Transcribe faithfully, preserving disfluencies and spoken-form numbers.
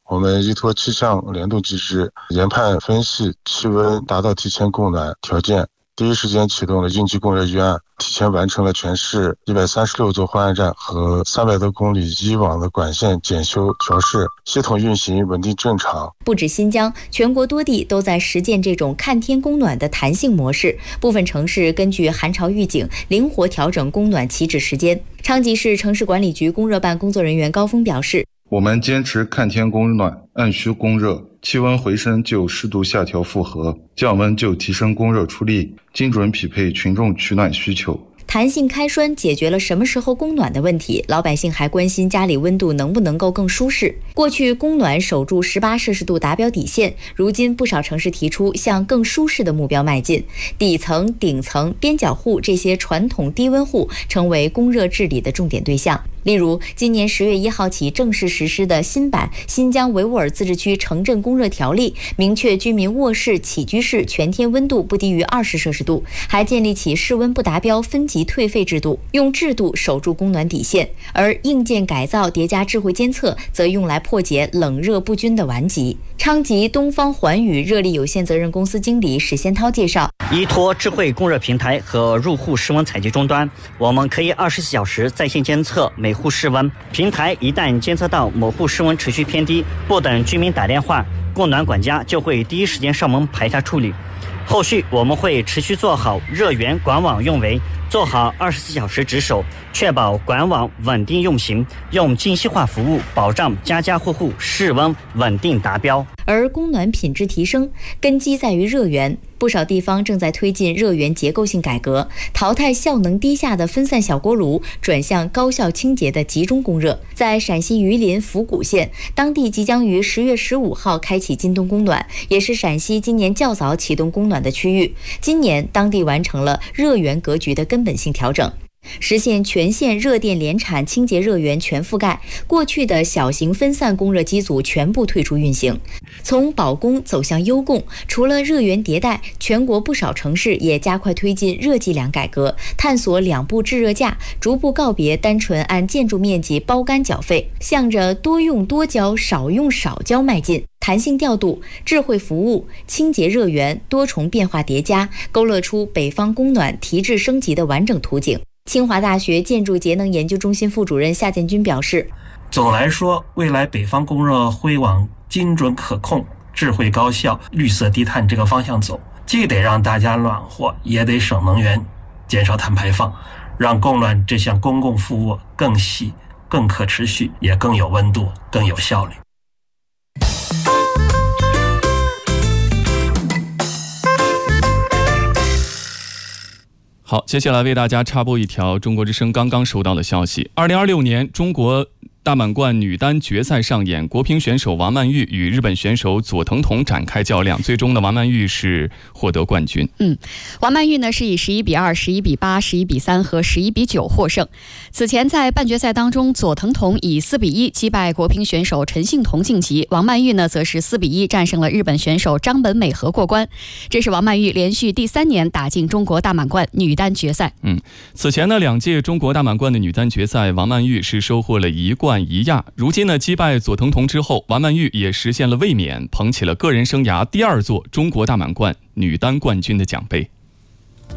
我们依托气象联动机制，研判分析气温达到提前供暖条件，第一时间启动了应急供热预案，提前完成了全市一百三十六座换氨站和三百多公里以往的管线检修调试，系统运行稳定正常。 不止新疆，全国多地都在实践这种看天供暖的弹性模式，部分城市根据寒潮预警灵活调整供暖起止时间。昌吉市城市管理局供热办工作人员高峰表示， 我们坚持看天供暖，按需供热，气温回升就适度下调负荷，降温就提升供热出力，精准匹配群众取暖需求。 弹性开栓解决了什么时候供暖的问题，老百姓还关心家里温度能不能够更舒适。过去供暖守住十八摄氏度达标底线，如今不少城市提出向更舒适的目标迈进，底层、顶层、边角户这些传统低温户成为供热治理的重点对象。例如，今年十月一号起正式实施的新版《新疆维吾尔自治区城镇供热条例》，明确居民卧室、起居室全天温度不低于二十摄氏度，还建立起室温不达标分级退费制度，用制度守住供暖底线。而硬件改造叠加智慧监测，则用来破解冷热不均的顽疾。昌吉东方环宇热力有限责任公司经理史先涛介绍， 依托智慧供热平台和入户室温采集终端，我们可以二十四小时在线监测每户室温。平台一旦监测到某户室温持续偏低，不等居民打电话，供暖管家就会第一时间上门排查处理。后续我们会持续做好热源管网运维，做好二十四小时值守，确保管网稳定运行，用精细化服务保障家家户户室温稳定达标。 而供暖品质提升根基在于热源，不少地方正在推进热源结构性改革，淘汰效能低下的分散小锅炉，转向高效清洁的集中供热。在陕西榆林府谷县，当地即将于十月十五号开启今冬供暖，也是陕西今年较早启动供暖的区域。今年当地完成了热源格局的根本性调整，实现全县热电联产清洁热源全覆盖，过去的小型分散供热机组全部退出运行。从保供走向优供，除了热源迭代，全国不少城市也加快推进热计量改革，探索两步制热价，逐步告别单纯按建筑面积包干缴费，向着多用多交、少用少交迈进。弹性调度、智慧服务、清洁热源多重变化叠加，勾勒出北方供暖提质升级的完整图景。清华大学建筑节能研究中心副主任夏建军表示， 总来说，未来北方供热会往精准可控、智慧高效、绿色低碳这个方向走，既得让大家暖和，也得省能源，减少碳排放，让供暖这项公共服务更细、更可持续，也更有温度、更有效率。 好，接下来为大家插播一条中国之声刚刚收到的消息。二零二六年中国大满贯女单决赛上演，国乒选手王曼玉与日本选手佐藤瞳展开较量，最终的王曼玉是获得冠军。 嗯，王曼玉呢是以十一比二、十一比八、十一比三和十一比九获胜。此前在半决赛当中，佐藤瞳以四比一击败国乒选手陈幸同晋级，王曼玉呢则是四比一战胜了日本选手张本美和过关。这是王曼玉连续第三年打进中国大满贯女单决赛。 嗯，此前呢两届中国大满贯的女单决赛，王曼玉是收获了一冠一亚。如今呢击败佐藤瞳之后，王曼玉也实现了卫冕，捧起了个人生涯第二座中国大满贯女单冠军的奖杯。